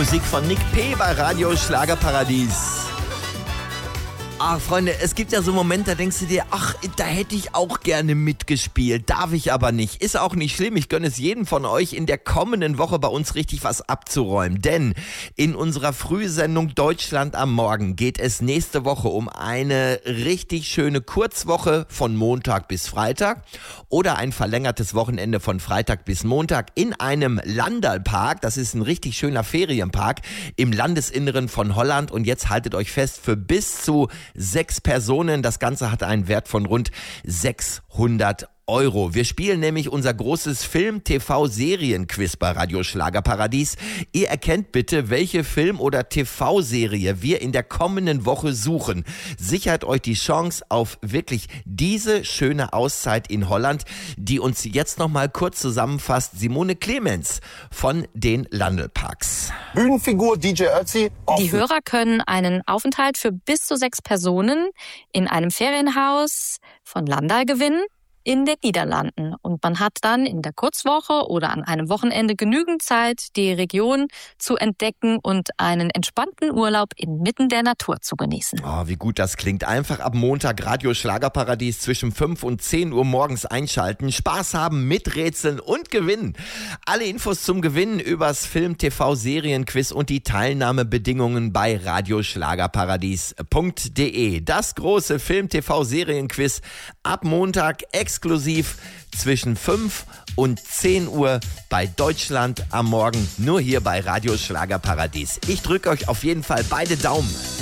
Musik von Nick P. bei Radio Schlagerparadies. Ach, Freunde, es gibt ja so Momente, da denkst du dir, ach, da hätte ich auch gerne mitgespielt, darf ich aber nicht. Ist auch nicht schlimm, ich gönne es jedem von euch, in der kommenden Woche bei uns richtig was abzuräumen. Denn in unserer Frühsendung Deutschland am Morgen geht es nächste Woche um eine richtig schöne Kurzwoche von Montag bis Freitag oder ein verlängertes Wochenende von Freitag bis Montag in einem Landalpark. Das ist ein richtig schöner Ferienpark im Landesinneren von Holland. Und jetzt haltet euch fest, für bis zu 6 Personen. Das Ganze hat einen Wert von rund 600 Euro. Wir spielen nämlich unser großes Film-TV-Serien-Quiz bei Radio Schlagerparadies. Ihr erkennt bitte, welche Film- oder TV-Serie wir in der kommenden Woche suchen. Sichert euch die Chance auf wirklich diese schöne Auszeit in Holland, die uns jetzt nochmal kurz zusammenfasst Simone Clemens von den Landalparks. Bühnenfigur DJ Ötzi. Die Hörer können einen Aufenthalt für bis zu 6 Personen in einem Ferienhaus von Landal gewinnen in den Niederlanden. Und man hat dann in der Kurzwoche oder an einem Wochenende genügend Zeit, die Region zu entdecken und einen entspannten Urlaub inmitten der Natur zu genießen. Oh, wie gut das klingt. Einfach ab Montag Radio Schlagerparadies zwischen 5 und 10 Uhr morgens einschalten, Spaß haben, miträtseln und gewinnen. Alle Infos zum Gewinnen übers Film-TV-Serien-Quiz und die Teilnahmebedingungen bei radioschlagerparadies.de. Das große Film-TV-Serien-Quiz ab Montag exklusiv zwischen 5 und 10 Uhr bei Deutschland am Morgen, nur hier bei Radio Schlagerparadies. Ich drücke euch auf jeden Fall beide Daumen.